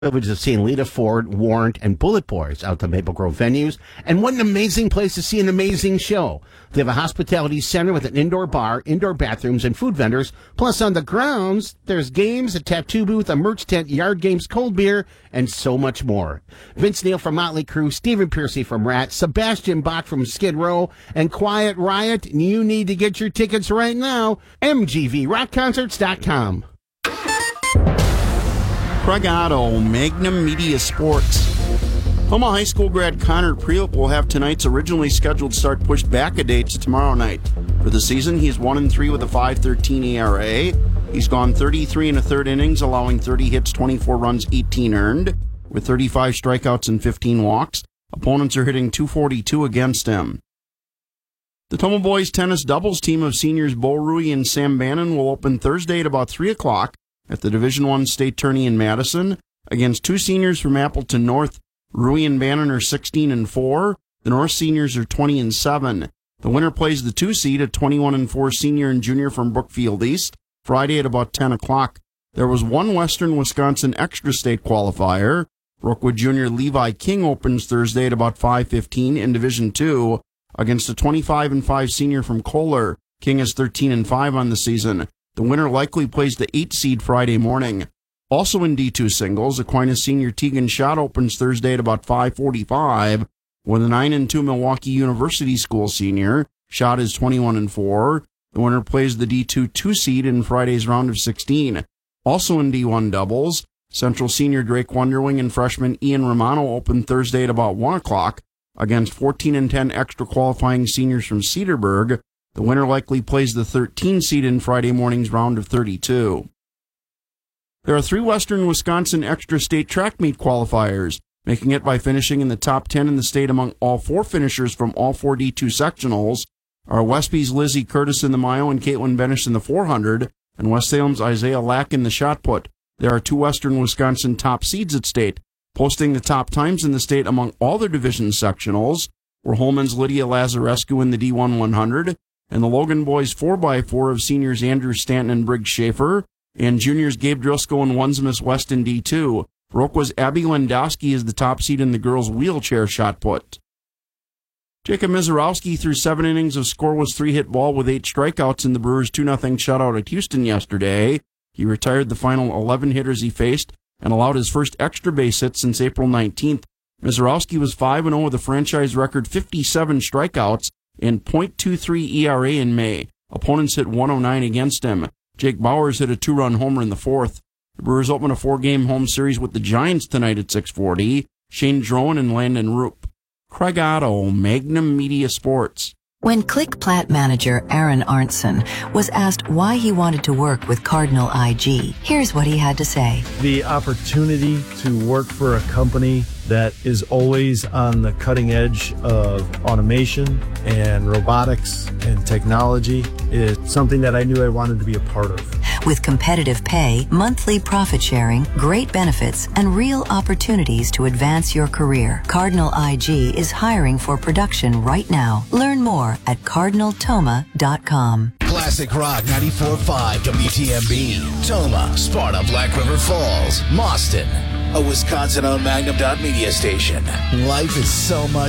Privilege of seeing Lita Ford, Warrant, and Bullet Boys out to Maple Grove venues. And what an amazing place to see an amazing show. They have a hospitality center with an indoor bar, indoor bathrooms, and food vendors. Plus, on the grounds, there's games, a tattoo booth, a merch tent, yard games, cold beer, and so much more. Vince Neil from Motley Crue, Stephen Pearcy from Rat, Sebastian Bach from Skid Row, and Quiet Riot. You need to get your tickets right now. MGVRockConcerts.com. Craig Otto, Magnum Media Sports. Omaha High School grad Connor Priup will have tonight's originally scheduled start pushed back a date to tomorrow night. For the season, he's 1-3 with a 5.13 ERA. He's gone 33 and a third innings, allowing 30 hits, 24 runs, 18 earned, with 35 strikeouts and 15 walks. Opponents are hitting .242 against him. The Toma Boys tennis doubles team of seniors Bo Rui and Sam Bannon will open Thursday at about 3 o'clock at the Division I State Tourney in Madison against two seniors from Appleton North. Rui and Bannon are 16-4. The North seniors are 20-7. The winner plays the 2 seed, a 21-4 senior and junior from Brookfield East, Friday at about 10 o'clock. There was one Western Wisconsin extra state qualifier. Brookwood junior Levi King opens Thursday at about 5:15 in Division II against a 25-5 senior from Kohler. King is 13-5 on the season. The winner likely plays the 8 seed Friday morning. Also in D2 singles, Aquinas senior Tegan Schott opens Thursday at about 5:45 with a 9-2 Milwaukee University School senior. Schott is 21-4. The winner plays the D2 2 seed in Friday's round of 16. Also in D1 doubles, Central senior Drake Wonderwing and freshman Ian Romano open Thursday at about 1 o'clock against 14-10 extra qualifying seniors from Cedarburg. The winner likely plays the 13 seed in Friday morning's round of 32. There are 3 Western Wisconsin extra state track meet qualifiers. Making it by finishing in the top 10 in the state among all 4 finishers from all 4 D2 sectionals are Westby's Lizzie Curtis in the mile and Caitlin Benish in the 400, and West Salem's Isaiah Lack in the shot put. There are 2 Western Wisconsin top seeds at state. Posting the top times in the state among all their division sectionals were Holman's Lydia Lazarescu in the D1 100, and the Logan Boys 4x4 of seniors Andrew Stanton and Briggs Schaefer, and juniors Gabe Driscoll and Wonsmus West in D2. Viroqua's Abby Lendowski is the top seed in the girls' wheelchair shot put. Jacob Mizorowski threw 7 innings of scoreless 3-hit ball with 8 strikeouts in the Brewers' 2-0 shutout at Houston yesterday. He retired the final 11 hitters he faced and allowed his first extra base hit since April 19th. Mizorowski was 5-0 with a franchise record 57 strikeouts and .23 ERA in May. Opponents hit 109 against him. Jake Bowers hit a 2-run homer in the 4th. The Brewers open a 4-game home series with the Giants tonight at 6:40. Shane Drone and Landon Roop. Craig Otto, Magnum Media Sports. When Click Plat manager Aaron Arntzen was asked why he wanted to work with Cardinal IG, here's what he had to say. The opportunity to work for a company that is always on the cutting edge of automation and robotics and technology is something that I knew I wanted to be a part of. With competitive pay, monthly profit sharing, great benefits, and real opportunities to advance your career, Cardinal IG is hiring for production right now. Learn more at cardinaltoma.com. Classic Rock 94.5 WTMB. Toma, Sparta, Black River Falls, Mauston. A Wisconsin-owned Magnum.media station. Life is so much